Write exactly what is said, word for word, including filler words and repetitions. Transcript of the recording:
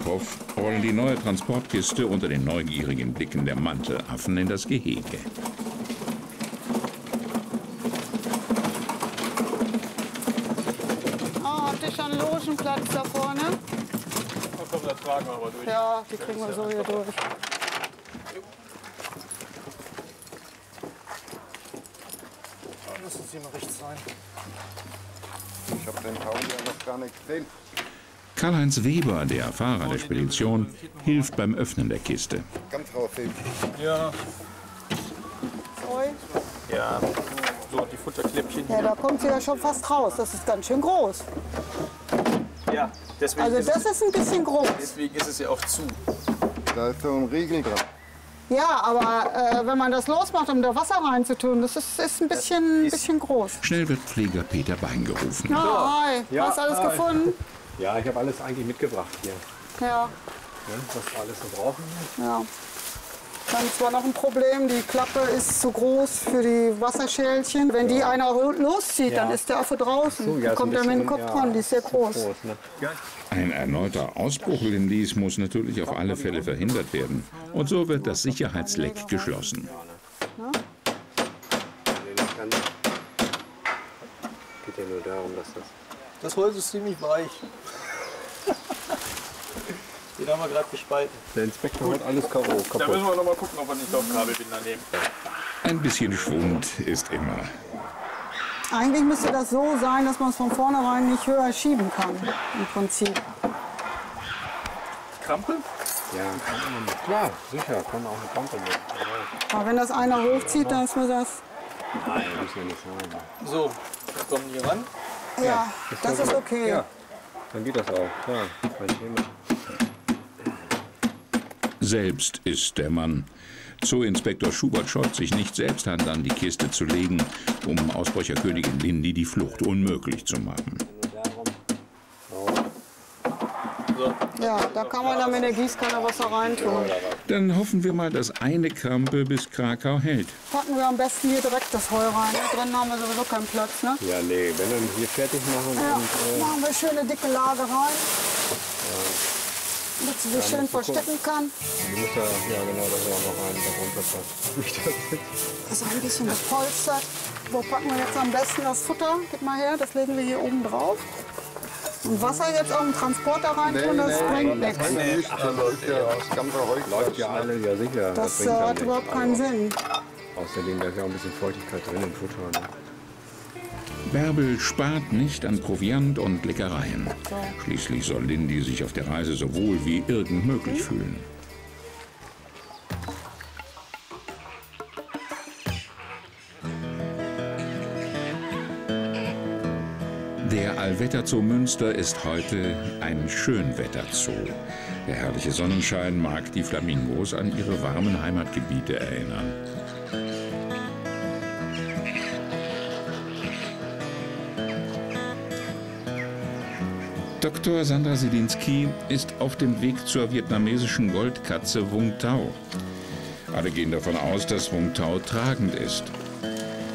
Dorogow rollen die neue Transportkiste unter den neugierigen Blicken der Mantelaffen in das Gehege. Oh, habt ihr schon einen Logenplatz da vorne? Oh, komm, das tragen wir aber durch. Ja, die kriegen wir so hier durch. Da muss es hier mal rechts sein. Ich habe den Tau ja noch gar nicht gesehen. Karl-Heinz Weber, der Fahrer der Spedition, hilft beim Öffnen der Kiste. Ganz rausfilmen. Ja. Oi. Ja, so die Futterkläppchen Ja, hier. da kommt sie ja schon fast raus. Das ist ganz schön groß. Ja, deswegen, Also ist das es, ist ein bisschen groß. deswegen ist es ja auch zu. Da ist so ein Riegel dran. Ja, aber äh, wenn man das losmacht, um da Wasser reinzutun, das ist, ist ein bisschen, ist- bisschen groß. Schnell wird Pfleger Peter Bein gerufen. Ja, hi. Ja, Hast du alles hi. gefunden? Ja, ich habe alles eigentlich mitgebracht hier, Ja, ja, was wir alles so brauchen. ja. Dann ist zwar noch ein Problem, die Klappe ist zu groß für die Wasserschälchen. Wenn die einer loszieht, dann Ja. ist der Affe draußen. So, ja, Dann ist kommt ein er mit dem bisschen, Kopf ja, dran, die ist sehr groß. groß, ne? Ein erneuter Ausbruch Lindis muss natürlich auf alle Fälle verhindert werden. Und so wird das Sicherheitsleck geschlossen. Das kann, geht ja nur darum, dass das... Das Holz ist ziemlich weich. Den haben wir gerade gespalten. Der Inspektor hat alles Karo Da müssen kaputt. wir noch mal gucken, ob wir nicht auf Kabelbinder nehmen. Ein bisschen Schwund ist immer. Eigentlich müsste das so sein, dass man es von vornherein nicht höher schieben kann, im Prinzip. Krampel? Ja, kann man nicht. Klar, sicher, kann man auch eine Pampe mit. Aber wenn das einer hochzieht, dann ist mir das... Nein, muss ja nicht sein. So, wir kommen hier ran. Ja, das ist okay. Ja, dann geht das auch, klar. Kein Thema. Selbst ist der Mann. Zooinspektor Schubert scheut sich nicht, selbst Hand an die Kiste zu legen, um Ausbrecherkönigin Lindi die Flucht unmöglich zu machen. Ja, da kann man dann mit der Gießkanne Wasser reintun. Dann hoffen wir mal, dass eine Krampe bis Krakau hält. Packen wir am besten hier direkt das Heu rein. Ne? Drin haben wir sowieso keinen Platz, ne? Ja, nee, wenn dann hier fertig machen Ja, und... Äh, machen wir schöne dicke Lage rein. Damit sie sich schön verstecken kann. die muss ja, ja genau, das ist auch noch rein, da runterpasst. Nicht das jetzt. Das ist ein bisschen gepolstert. Wo packen wir jetzt am besten das Futter? Gib mal her, das legen wir hier oben drauf. Und Wasser jetzt auf den Transporter rein tun, das bringt nichts. Nicht, da läuft ja das ganze Holz. Läuft ja alle, ja sicher. Das äh, bringt ja hat nichts. überhaupt keinen Sinn. Außerdem, da ist ja auch ein bisschen Feuchtigkeit drin im Futter. Ne? Bärbel spart nicht an Proviant und Leckereien. Schließlich soll Lindi sich auf der Reise so wohl wie irgend möglich fühlen. Der Allwetterzoo Münster ist heute ein Schönwetterzoo. Der herrliche Sonnenschein mag die Flamingos an ihre warmen Heimatgebiete erinnern. Doktor Sandra Silinski ist auf dem Weg zur vietnamesischen Goldkatze Vung Tau. Alle gehen davon aus, dass Vung Tau tragend ist.